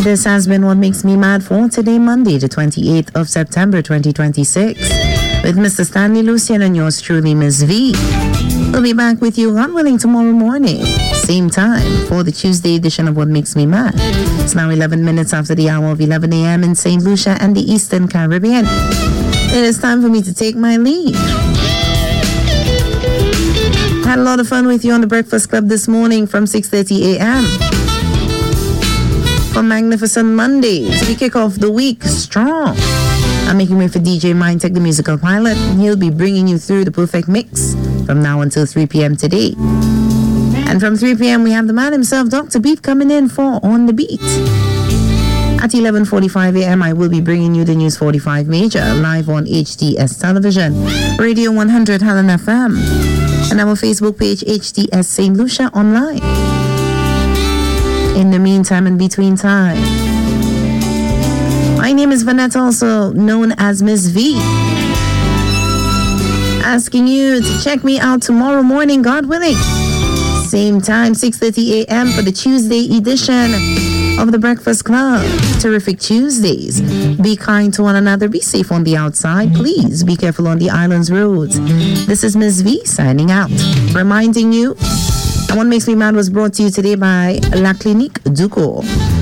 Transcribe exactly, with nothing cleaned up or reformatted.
This has been What Makes Me Mad for today, Monday, the twenty-eighth of September, twenty twenty-six, with Mister Stanley Lucian and yours truly, Miss V. We'll be back with you, God willing, tomorrow morning, same time, for the Tuesday edition of What Makes Me Mad. It's now eleven minutes after the hour of eleven a.m. in Saint Lucia and the Eastern Caribbean. It is time for me to take my leave. Had a lot of fun with you on the Breakfast Club this morning from six thirty a.m. For Magnificent Mondays, we kick off the week strong. I'm making way for D J Mindtech, the musical pilot, and he'll be bringing you through the perfect mix from now until three p.m. today. And from three p.m. we have the man himself, Doctor Beat, coming in for On the Beat. At eleven forty-five a.m. I will be bringing you the News forty-five Major live on H D S Television, Radio one hundred Helen F M, and our Facebook page H D S Saint Lucia Online. In the meantime and between time, my name is Vanette, also known as Miss V. Asking you to check me out tomorrow morning, God willing. Same time, six thirty a.m. for the Tuesday edition of the Breakfast Club. Terrific Tuesdays. Be kind to one another. Be safe on the outside. Please be careful on the island's roads. This is Miss V signing out. Reminding you, and What Makes Me Mad was brought to you today by La Clinique Duco.